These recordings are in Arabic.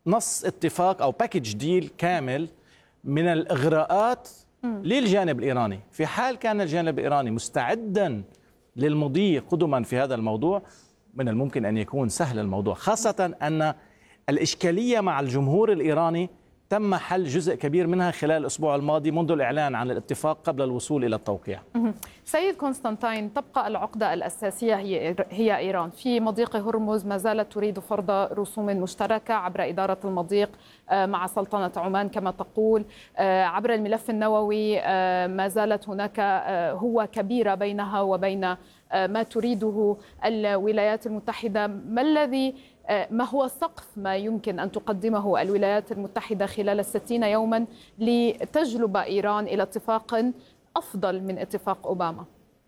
نص اتفاق أو باكج ديل كامل من الإغراءات للجانب الإيراني. في حال كان الجانب الإيراني مستعدا للمضي قدما في هذا الموضوع، من الممكن أن يكون سهل الموضوع، خاصة أن الإشكالية مع الجمهور الإيراني تم حل جزء كبير منها خلال الأسبوع الماضي منذ الإعلان عن الاتفاق قبل الوصول إلى التوقيع. سيد كونستانتين، تبقى العقدة الأساسية هي إيران. في مضيق هرمز ما زالت تريد فرض رسوم مشتركة عبر إدارة المضيق مع سلطنة عمان كما تقول. عبر الملف النووي ما زالت هناك هو كبيرة بينها وبين ما تريده الولايات المتحدة. ما هو سقف ما يمكن أن تقدمه الولايات المتحدة خلال 60 يوما لتجلب إيران إلى اتفاق أفضل من اتفاق أوباما؟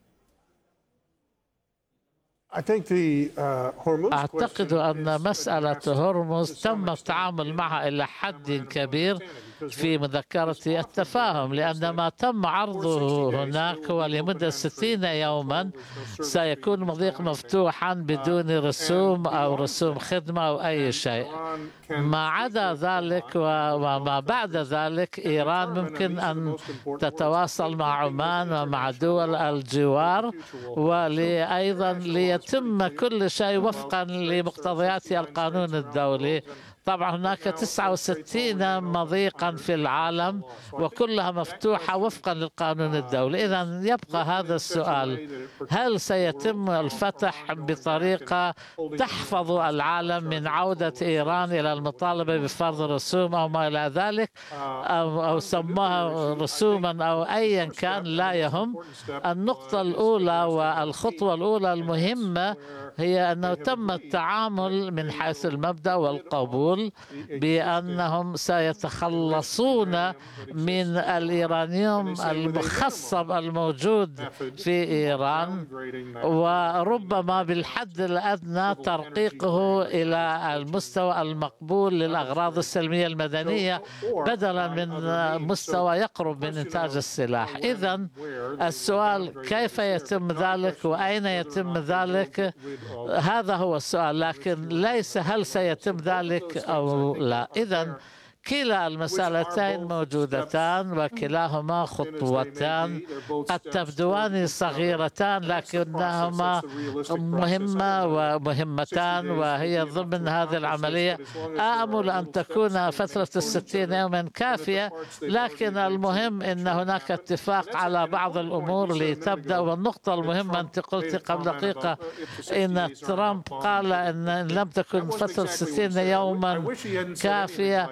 أعتقد أن مسألة هرمز تم التعامل معها إلى حد كبير في مذكرة التفاهم، لأن ما تم عرضه هناك هو لمدة 60 يوما سيكون مضيق مفتوحا بدون رسوم أو رسوم خدمة أو أي شيء. ما عدا ذلك وما بعد ذلك إيران ممكن أن تتواصل مع عمان ومع دول الجوار، وأيضا ليتم كل شيء وفقا لمقتضيات القانون الدولي. طبعا هناك 69 مضيقا في العالم وكلها مفتوحة وفقا للقانون الدولي. إذن يبقى هذا السؤال: هل سيتم الفتح بطريقة تحفظ العالم من عودة إيران إلى المطالبة بفرض رسوم أو ما إلى ذلك، أو سماها رسوما أو أيا كان، لا يهم. النقطة الأولى والخطوة الأولى المهمة هي أنه تم التعامل من حيث المبدأ والقبول بأنهم سيتخلصون من الإيرانيوم المخصب الموجود في إيران، وربما بالحد الأدنى ترقيقه إلى المستوى المقبول للأغراض السلمية المدنية بدلا من مستوى يقرب من إنتاج السلاح. إذن السؤال: كيف يتم ذلك وأين يتم ذلك؟ هذا هو السؤال، لكن ليس هل سيتم ذلك أو لا. إذن كلا المسألتين موجودتان وكلاهما خطوتان قد تبدوان صغيرتان لكنهما مهمة ومهمتان، وهي ضمن هذه العملية. آمل أن تكون فترة 60 يوما كافية، لكن المهم أن هناك اتفاق على بعض الأمور لتبدأ. والنقطة المهمة أنت قلت قبل دقيقة إن ترامب قال إن لم تكن فترة 60 يوما كافية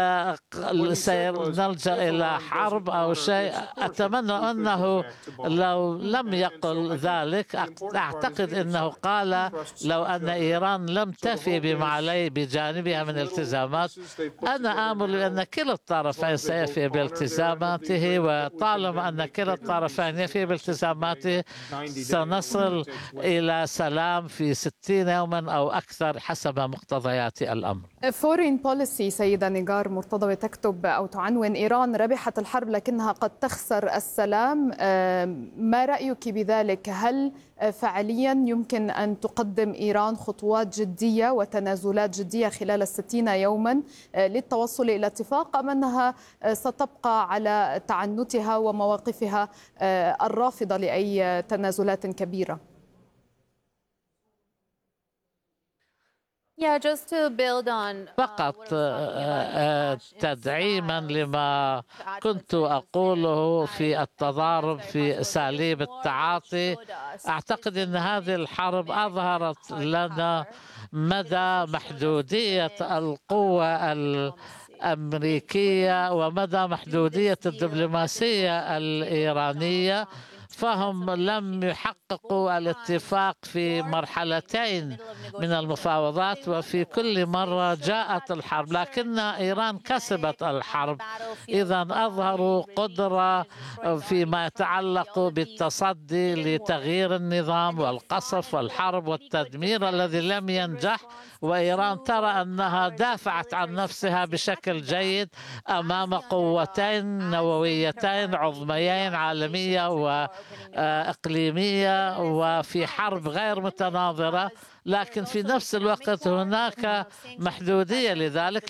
سنلجأ إلى حرب أو شيء. أتمنى أنه لو لم يقل ذلك، أعتقد أنه قال لو أن إيران لم تفي بما عليه بجانبها من التزامات. أنا آمل أن كلا الطرفين سيفي بالتزاماته، وطالما أن كلا الطرفين يفي بالتزاماته سنصل إلى سلام في 60 يوما أو أكثر حسب مقتضيات الأمر. فورين بوليسي سيدة نيغار مرتضوي تكتب أو تعنون: إيران ربحت الحرب لكنها قد تخسر السلام. ما رأيك بذلك؟ هل فعليا يمكن أن تقدم إيران خطوات جدية وتنازلات جدية خلال 60 يوما للتوصل إلى اتفاق، أم أنها ستبقى على تعنتها ومواقفها الرافضة لأي تنازلات كبيرة؟ فقط تدعيما لما كنت أقوله في التضارب في أساليب التعاطي، أعتقد أن هذه الحرب أظهرت لنا مدى محدودية القوة الأمريكية ومدى محدودية الدبلوماسية الإيرانية. فهم لم يحققوا الاتفاق في مرحلتين من المفاوضات، وفي كل مرة جاءت الحرب، لكن إيران كسبت الحرب. إذا أظهروا قدرة فيما يتعلق بالتصدي لتغيير النظام والقصف والحرب والتدمير الذي لم ينجح. وإيران ترى أنها دافعت عن نفسها بشكل جيد أمام قوتين نوويتين عظميين عالمية وإقليمية، وفي حرب غير متناظرة، لكن في نفس الوقت هناك محدودية لذلك.